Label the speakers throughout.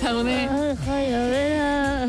Speaker 1: zaude.
Speaker 2: Jaio, bera.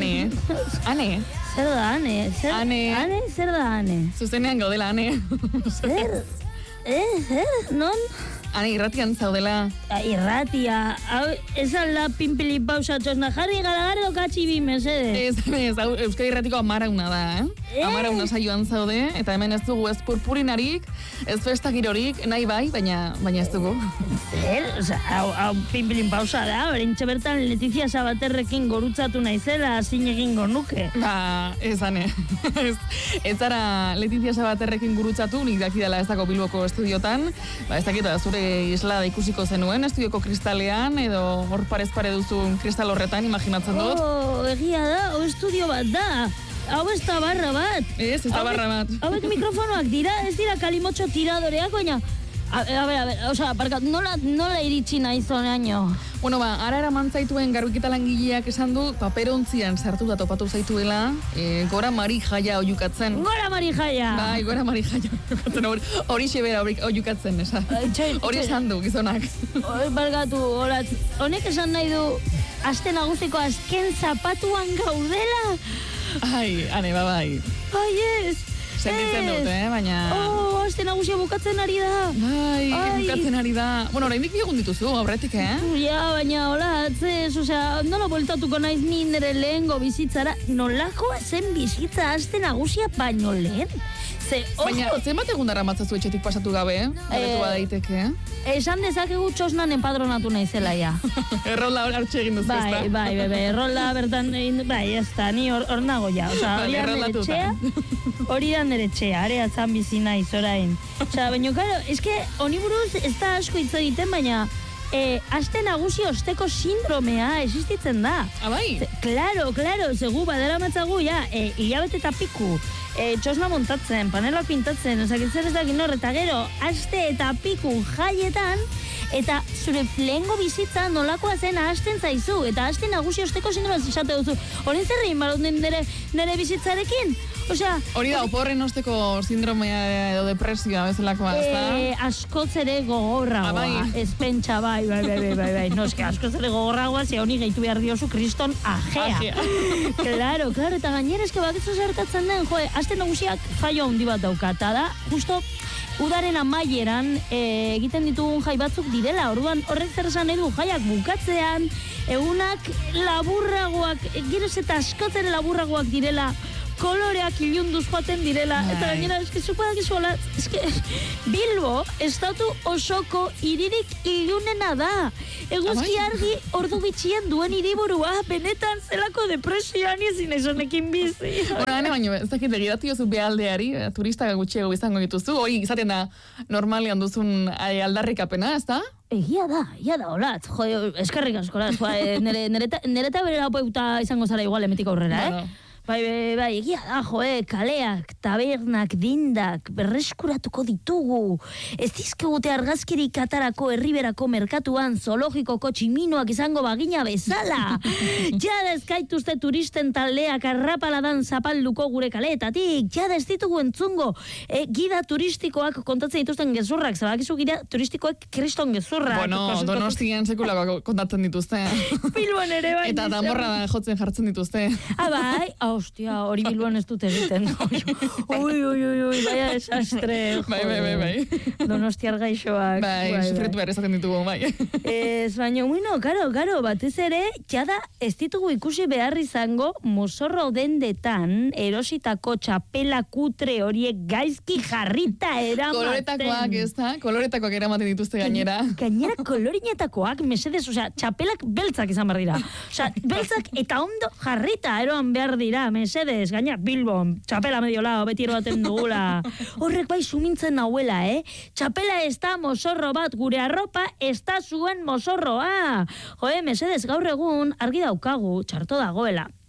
Speaker 1: Ane.
Speaker 2: Zer da, Ane? Ane, zer da, Ane?
Speaker 1: Zuzenean gaudela, Ane.
Speaker 2: Zer? Zer? Non?
Speaker 1: Ane, irratian zaudela.
Speaker 2: Irratia. Hau, ez alda pinpili pausa txosna. Jarri gara edo katxi bi, mesede.
Speaker 1: Ez, hau Euskadi Irratiko amarauna da, Amarauna saioan zaude, eta hemen ez dugu ez purpurinarik, ez festagirorik, nahi bai, baina ez dugu.
Speaker 2: Zer? Osa, hau pinpilin pausa da, berintxe bertan Letizia Sabaterrekin gorutzatu naizela, zin egingo nuke.
Speaker 1: Ba, ez, Ane. Ez zara Letizia Sabaterrekin gurutzatu, nik dakidala ez dago Bilboko estudiotan, ba, ez dakita zure isla da ikusiko zenuen, estudioko kristalean, edo hor parez pare duzun kristal horretan, imaginatzen dut.
Speaker 2: Egia da, estudio bat da. Hau ez da barra bat.
Speaker 1: Ez da barra bat.
Speaker 2: Hauek mikrofonoak dira, ez dira kalimotxo tiradoreak, baina... A ver, oza, barkat, nola iritsi nahi zoneaino?
Speaker 1: Bueno, ba, ara eraman zaituen garbiketa langileak esan du, paperontzian sartu da topatu zaituela, Gora Mari Jaia oiukatzen.
Speaker 2: Gora Mari Jaia!
Speaker 1: Bai, Gora Mari Jaia oiukatzen, hori xebera oiukatzen, esan. Hori esan du, gizonak.
Speaker 2: Barkatu, honek esan nahi du, aste nagusiko azken zapatuan gaudela?
Speaker 1: Ai, Ane, bai.
Speaker 2: Ai, ez!
Speaker 1: Sentitzen dut, baina...
Speaker 2: Aste nagusia bukatzen ari da.
Speaker 1: Bai, bukatzen ari da. Bueno, oraindik bi egun dituzu, aurretik,
Speaker 2: Ja, baina, hola, atzez, osea, nola boltatuko naiz ni nire lehengo bizitzara, nolakoa zen bizitza aste nagusia baino lehen?
Speaker 1: Baina, zenbat egun dara matzazu etxetik pasatu gabe, horretu badaiteke,
Speaker 2: Esan dezakegu txosnan enpadronatu naizela, ja.
Speaker 1: Errolda hartxe egin duzu, ez da?
Speaker 2: Bai, errolda bertan, bai, ez da, ni hor nago, ja. Osa, hori da nire txea, areatzan bizi naiz orain. Osa, baina, karo, eske, honi buruz ez da asko hitz egiten, baina, aste nagusi osteko sindromea existitzen da.
Speaker 1: Bai?
Speaker 2: Claro, segu, badara matzagu, ja, hilabete eta piku. Txosna montatzen, panelak pintatzen, zer ez dakin hor, eta gero, aste eta piku jaietan, eta zure lehengo bizitza nolakoa zen hasten zaizu, eta aste nagusi osteko sindromea zizate duzu. Horin zerrein barot nire bizitzarekin? Osea... Hori
Speaker 1: da, oporren osteko sindromea edo depresioa bezalakoa, ez da?
Speaker 2: Askoz ere gogorragoa, ez pentsa, bai. No, eske askoz ere gogorragoa, ze honi gehitu behar diozu kriston ajea. Claro, eta gainera eske bakitzu zertatzen den, aste nagusiak jaio handi bat daukata da, justo udaren amaieran egiten ditugun jai batzuk direla, orduan horrek zer esan edu jaiak bukatzean, egunak laburragoak, geroz eta askotzen laburragoak direla, koloreak ilunduz joaten direla, eta gainera, eske zupadak izuela, eske Bilbo, estatu osoko iririk ilunena da. Eguzki argi ordu bitxien duen hiriburua, benetan zelako depresioan ezin esonekin bizi.
Speaker 1: Bueno, baina, ez dakit egidatu jozu behaldeari, turista gutxiago izango dituzu, hori izaten da normalean duzun aldarrikapena, ez da?
Speaker 2: Egia da, olatz, eskerrik askoraz, nereta berera poeuta izango zara igual emetik aurrera, Bai, egia da, kaleak, tabernak, dindak, berreskuratuko ditugu. Ez dizkegute argazkirik atarako herriberako merkatuan zoologikoko tximinoak izango bagina bezala. Jada ezkaituzte turisten taldeak arrapaladan zapalduko gure kaleetatik. Jada ez ditugu entzungo. Gida turistikoak kontatzen dituzten gezurrak. Zabakizu gida turistikoak kriston gezurrak.
Speaker 1: Bueno, Donostian sekulako kontatzen dituzte.
Speaker 2: Bilbon ere bai.
Speaker 1: Eta damorra jotzen jartzen dituzte.
Speaker 2: Bai, hostia, hori Bilbon ez dut egiten. Ui, baina desastre.
Speaker 1: Bai.
Speaker 2: Donostiar gaixoak.
Speaker 1: Bai, sufritu behar esaten ditugu, bai.
Speaker 2: Ez, baina, karo, batez ere, jada ez ditugu ikusi behar izango mozorro dendetan erositako txapela kutre horiek gaizki jarrita eramaten.
Speaker 1: Koloretakoak, ez da? Koloretakoak eramaten dituzte gainera.
Speaker 2: Gainera kolorinetakoak, mesedez, osea, txapelak beltzak izan behar dira. Osea, beltzak eta ondo jarrita eroan behar dira, mesedez, gaina Bilbon, txapela medio lao, beti eroaten dugula. Horrek bai sumintzen nahuela, Txapela ez da mozorro bat, gure arropa ez da zuen mozorroa. Mesedez, gaur egun argi daukagu, txarto dagoela.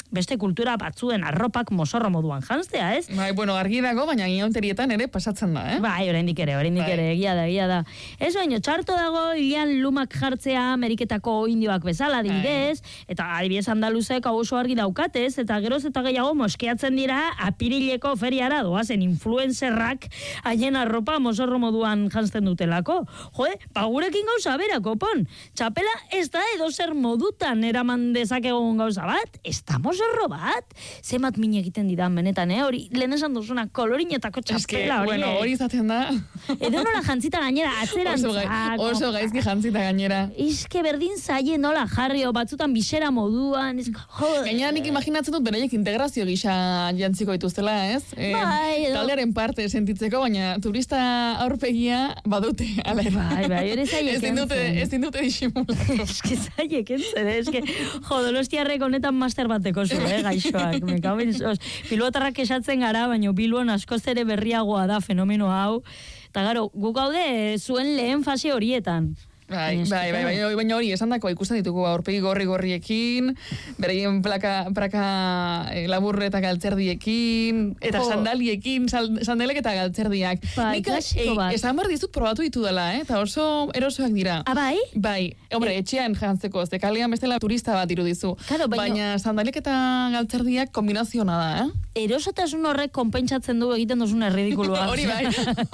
Speaker 2: beste kultura batzuen arropak mozorro moduan janztea, ez?
Speaker 1: Bai, bueno, argi dago, baina inaunterietan ere pasatzen da,
Speaker 2: Bai, oraindik ere, egia da. Ez baino, txarto dago, hilean lumak jartzea Ameriketako indioak bezala, adibidez, eta adibidez andaluzek hau oso argi daukatez, eta geroz eta gehiago moskeatzen dira apirileko feriara doazen influencerrak haien arropa mozorro moduan janzten dutelako. Jode, gurekin gauza bera, kopon. Txapela ez da edozer modutan eraman dezakegun gauza bat, ez da mozorro bat. Zemat min egiten didan benetan, hori lehen esan duzuna kolorinetako txapela hori.
Speaker 1: Bueno, hori izaten da.
Speaker 2: Edo nola jantzita gainera, atzerantzako.
Speaker 1: Oso gaizki jantzita gainera.
Speaker 2: Izke berdin zaie nola jarri, batzutan bisera moduan.
Speaker 1: Gainera nik imaginatzen dut beraiek integrazio gisa jantziko dituztela, ez? Taldearen parte sentitzeko, baina turista aurpegia badute.
Speaker 2: Bai, hori zaie kentzen.
Speaker 1: Ez dute disimulatu.
Speaker 2: Eske zaie kentzen, eske Donostiarrek honetan master bateko zu, gaixoak. Bilbotarrak esatzen gara, baina Bilbon askoz ere berriagoa da fenomeno hau. Eta garo, guk gaude zuen lehen fase horietan.
Speaker 1: Baina hori esan dako ikusten ditugu aurpegi gorriekin, beraien praka laburre eta galtzerdiekin, eta sandaliekin, sandalek eta galtzerdiak. Nik esan behar dizut probatu ditu dela, eta oso erosoak dira.
Speaker 2: Bai?
Speaker 1: Bai, hombre, etxean jantzeko, ez kalean bestela turista bat irudizu. Baina sandalek eta galtzerdiak kombinaziona da,
Speaker 2: Erosotasun horrek konpentsatzen du egiten duzun erridikulua.
Speaker 1: Hori bai.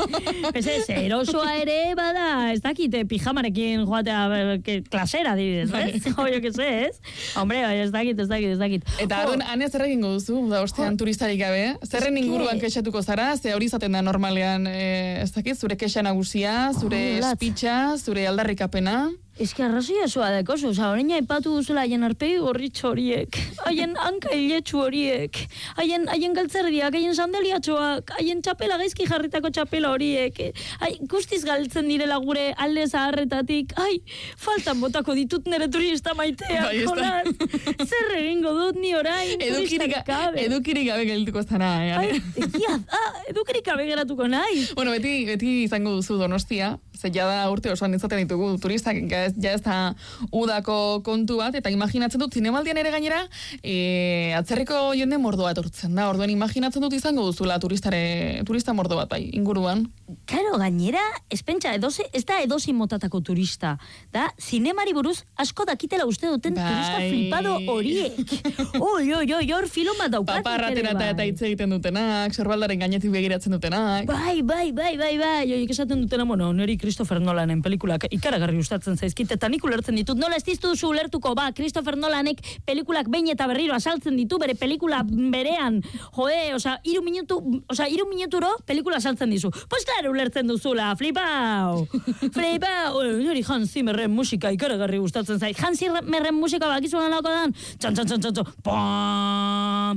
Speaker 2: Erosoa ere bada, ez dakite, pijamarekin joatea klasera, dibidez, ez? Jo, que sé, ez? Hombre, ez dakit.
Speaker 1: Eta han ez egingo duzu, da ostean turistarik gabe, zerren inguruan kexatuko zara, ze hori izaten da normalean, ez dakit, zure kexa nagusia, zure espitxa, zure aldarrikapena.
Speaker 2: Ez que arrazoia zoa dekozu, orain aipatu duzula haien arpegi gorritxo horiek, haien hanka hiletxu horiek, haien galtzerdiak, haien sandaliatxoak, haien txapela gaizki jarritako txapela horiek, guztiz galtzen direla gure alde zaharretatik, faltan botako ditut nire turista maitea, kolan, zer egingo dut ni orain, turistak gabe.
Speaker 1: Edukirik gabe gelituko zara,
Speaker 2: edukirik gabe geratuko nahi.
Speaker 1: Bueno, beti izango duzu Donostia, ze jada urte osoan izaten ditugu turistak, ja ez da udako kontu bat, eta imaginatzen dut zinemaldian ere gainera atzerriko jende mordoa etortzen da, orduan imaginatzen dut izango duzula turista mordo bat, bai, inguruan.
Speaker 2: Claro, gainera, ez da edozi motatako turista, da, zinemari buruz asko dakitela uste duten turista flipado horiek. Hor filon bat daukat.
Speaker 1: Paparraten eta hitz egiten dutenak, sorbaldaren gainetik begiratzen dutenak.
Speaker 2: Bai, joik esaten dutena, niri Christopher Nolanen pelikulak ikaragarri gustatzen zaizkit, eta nik ulertzen ditut. Nola ez diztuzu ulertuko, Christopher Nolanek pelikulak behin eta berriro asaltzen ditu, bere pelikula berean, iru minuturo pelikula asaltzen dizu. Pues claro, ulertzen duzula, flipau! Nori Hans Zimmerren musika ikaragarri gustatzen zait. Hans Zimmerren musika bakizuan lako dan, pam,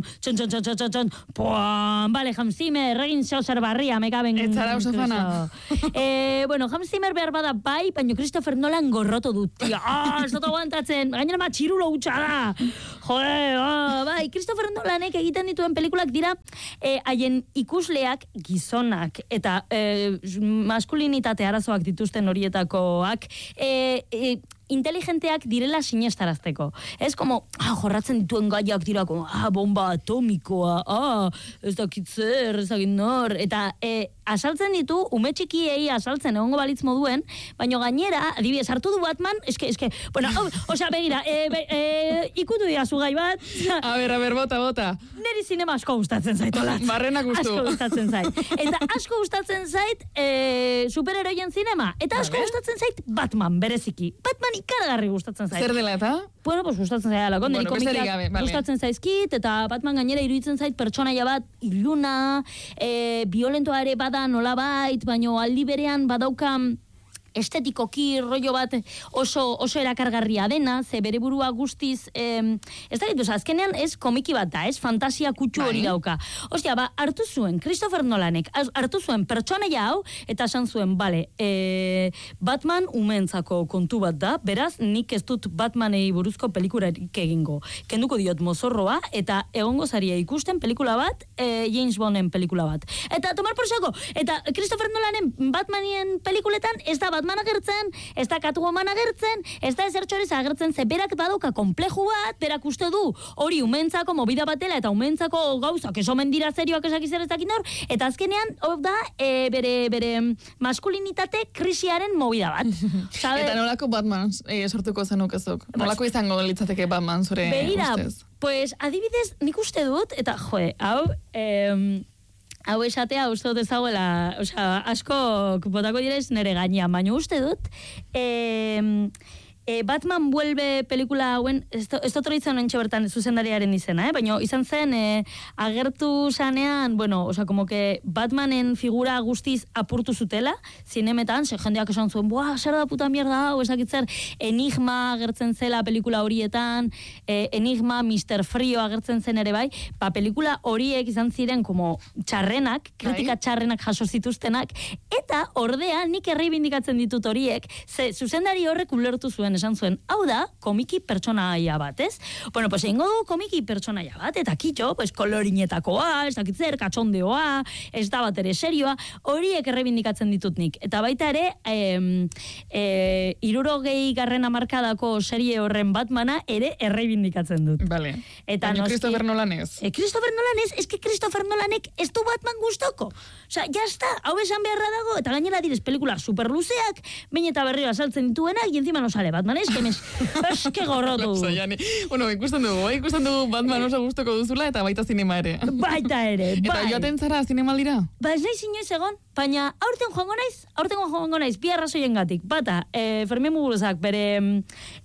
Speaker 2: pam, vale, Hans Zimmer, egin zer barria, mekaben.
Speaker 1: Ez zara oso fana.
Speaker 2: Hans Zimmer behar bada bai, baina Christopher Nolan gorroto dut, tia. Ez dut aguantatzen, gainera matxirulo hutsa da. Bai, Christopher Nolanek egiten dituen pelikulak dira haien ikusleak gizonak eta maskulinitate arazoak dituzten horietakoak inteligenteak direla sinestarazteko. Ez como, jorratzen dituen gaiak dirako, bomba atomikoa, ez dakit zer, ez dakit nor, eta asaltzen ditu, ume txikiei asaltzen egongo balitz moduen, baina gainera, adibidez, hartu du Batman, bueno, begira, ikutu diazu gai bat.
Speaker 1: A ber, bota.
Speaker 2: Neri zinema asko gustatzen zait, olat.
Speaker 1: Barrenak gustu.
Speaker 2: Asko gustatzen zait. Eta asko gustatzen zait superheroien zinema. Eta asko gustatzen zait Batman, bereziki. Batman ikaragarri gustatzen zait.
Speaker 1: Zer dela eta?
Speaker 2: Bueno, pues gustatzen zait alako. Neri komikiak gustatzen zaizkit, eta Batman gainera iruditzen zait pertsonaia bat iluna, violentoa ere bada nolabait, baino aldi berean badaukan estetikoki rollo bat oso erakargarria dena, ze bere burua guztiz, ez da dituz, azkenean ez komiki bat da, ez fantasia kutsu hori dauka. Ostia, hartu zuen, Christopher Nolanek, hartu zuen pertsonaia hau, eta esan zuen, bale, Batman umentzako kontu bat da, beraz, nik ez dut Batmanei buruzko pelikularik egingo. Kenduko diot mozorroa, eta egongo zaria ikusten pelikula bat, James Bonden pelikula bat. Eta tomar por saco, eta Christopher Nolanen Batmanien pelikuletan ez da Batman Batman agertzen, ez da Catwoman agertzen, ez da ezertxorez agertzen, ze berak badauka kompleju bat, berak uste du hori umentzako mobida batela eta umentzako gauzak esomen dira serioak esakizerezakin hor, eta azkenean hor da bere maskulinitate krisiaren mobida bat.
Speaker 1: Eta nolako Batman sortuko zenukezuk? Nolako izango litzateke Batman zure ustez?
Speaker 2: Pues adibidez, nik uste dut, eta hau esatea uste dut ezaguela, asko botako direz nere gainean, baina uste dut, Batman Vuelve pelikula hauen, ez dut horitzen entxe bertan zuzendariaren izena, baina izan zen agertu zanean, como que Batmanen figura guztiz apurtu zutela, zinemetan, jendeak esan zuen, zer da puta mierda hau, esakitzer, Enigma agertzen zela pelikula horietan, Enigma, Mr. Frio agertzen zen ere bai, pelikula horiek izan ziren como txarrenak, kritika txarrenak jaso zituztenak, eta ordea nik erreibindikatzen ditut horiek, zuzendari horrek ulertu zuen, esan zuen, hau da, komiki pertsonaia bat, ez? Bueno, pues egingo du komiki pertsonaia bat, eta kitxo, pues kolorinetakoa, ez dakitzer, katxondeoa, ez da bat ere serioa, horiek errebindikatzen ditut nik. Eta baita ere, 60 hamarkadako serie horren Batmana ere errebindikatzen dut.
Speaker 1: Vale. Baina Christopher Nolan ez?
Speaker 2: Christopher Nolan ez, eske Christopher Nolanek ez du Batman gustoko. Osea, jazta, hau esan beharra dago, eta gainera direz pelikula superluzeak, baina eta berriro asaltzen dituenak, y encima no sale Batman, es que gorrotu.
Speaker 1: Bueno, ikusten dugu Batman oso gustoko duzula, eta baita zinema ere.
Speaker 2: Baita ere, bai.
Speaker 1: Eta joaten zara zinemaldira?
Speaker 2: Ba, ez nahi zinez egon, baina aurten joango naiz, bi arrazoiengatik. Bata, Fermin Muguruzak bere,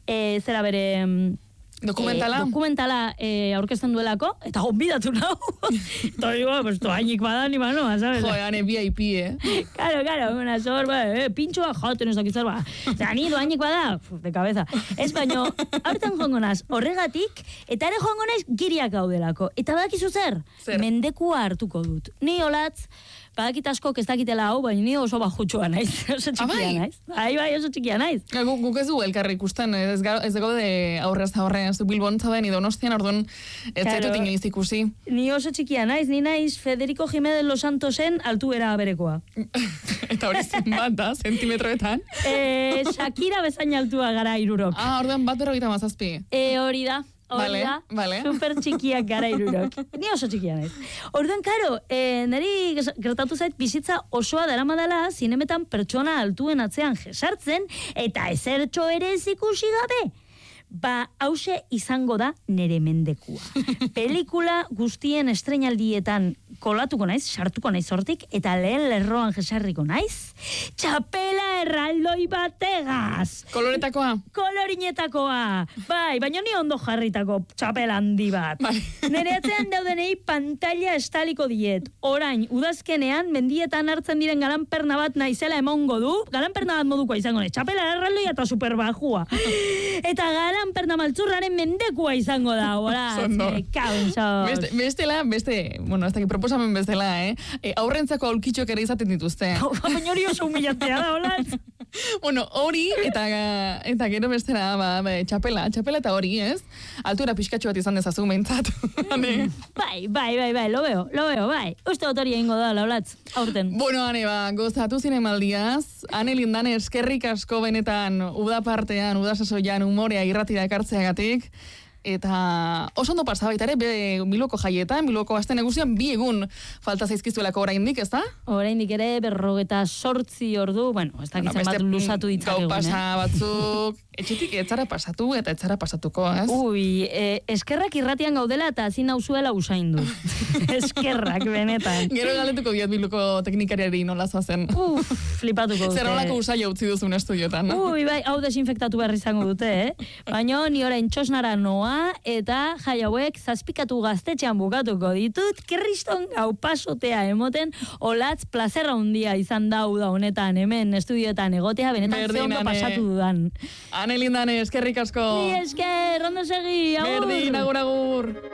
Speaker 2: dokumentala aurkezten duelako, eta gonbidatu nau. Eta digo, pues toainik badan, ima noa, sabes?
Speaker 1: Joe, VIP,
Speaker 2: Claro, una zor, pintxoa jaten ez dakizar, Zera, ni doainik bada, de cabeza. Ez baino, aurten joango naz, horregatik, eta ere joango naiz giriak gaudelako. Eta badakizu zer? Mendekua hartuko dut. Ni olatz, badakit askok ez dakitela hau, baina ni oso bajutxoa naiz, oso txikia naiz. Bai, oso txikia naiz.
Speaker 1: Guk ez du elkarri ikusten, ez dago de aurrez aurrean, zu Bilbon zauden, Donostian, orduan, ez zaitut inoiz ikusi.
Speaker 2: Ni oso txikia naiz, ni naiz Federico Jiménez Los Santosen altuera berekoa.
Speaker 1: Eta hori zenbat da, zentimetroetan?
Speaker 2: Shakira bezain altua gara irurok.
Speaker 1: Orduan 1,57.
Speaker 2: Hori da.
Speaker 1: Vale.
Speaker 2: Super txikiak gara irurok. Ni oso txikia naiz. Orduan, karo, niri gertatu zait bizitza osoa daramadala zinemetan pertsona altuen atzean jesartzen, eta ezertxo ere ez ikusi gabe. Ba, hause izango da nere mendekua. Pelikula guztien estreinaldietan kolatuko naiz, sartuko naiz hortik, eta lehen lerroan jesarriko naiz. Txapela erraldoi bategaz!
Speaker 1: Koloretakoa?
Speaker 2: Kolorinetakoa! Bai, baina ni ondo jarritako txapela handi bat. Nere atzean daudenei pantalla estaliko diet. Orain, udazkenean, mendietan hartzen diren galanperna bat naizela emongo du, galanperna bat modukoa izango naiz, txapela erraldoia eta superbajua. Eta galanperna maltzurraren mendekua izango da,
Speaker 1: Bestela, ez dakit proposamen bestela, aurrentzako aulkitxok ere izaten dituzte.
Speaker 2: Baina hori oso humillatzea da, holat?
Speaker 1: Bueno, hori, eta gero bestela, txapela eta hori, ez? Altura pixkatxo bat izan dezazu meintzat.
Speaker 2: Bai, lo veo, bai. Uste dut hori egingo da, laulatz, aurten.
Speaker 1: Bueno, Ane, gozatu zinemaldiaz. Ane Lindane, eskerrik asko benetan udapartean, udasasoian, umorea irratira ekartzeagatik. Eta oso ondo pasa baita ere, Bilboko jaietan, Bilboko aste nagusian 2 egun falta zaizkizuelako oraindik, ez da?
Speaker 2: Oraindik ere 48 ordu, ez dakitzen bat luzatu ditzakegun.
Speaker 1: Gau pasa batzuk, etxetik etzara pasatu eta etzara pasatuko, ez?
Speaker 2: Eskerrak irratian gaudela eta ezin nauzuela usaindu. Eskerrak, benetan.
Speaker 1: Gero galetuko diat Bilboko teknikariari nola zoazen.
Speaker 2: Flipatuko dute.
Speaker 1: Zer olako usaila utzi duzun estudiotan, no?
Speaker 2: Bai, hau desinfektatu behar izango dute, Baina ni orain txosnara noa, eta jai hauek zazpikatu gaztetxean bukatuko ditut, kriston gau pasotea emoten, olatz plazerra hundia izan da honetan, hemen estudioetan egotea, benetan ze ondo pasatu dudan.
Speaker 1: Ane Lindane, eskerrik asko.
Speaker 2: Ni esker, ondo segi, agur.
Speaker 1: Berdin, agur.